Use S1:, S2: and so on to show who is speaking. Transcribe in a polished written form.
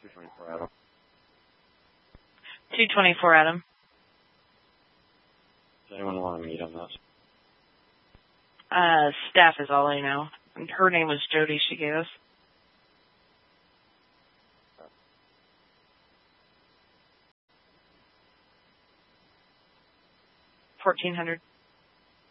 S1: 224 Adam.
S2: 224 Adam.
S1: Does anyone want to meet on this?
S2: Staff is all I know. And her name was Jody, she gave us. 1400.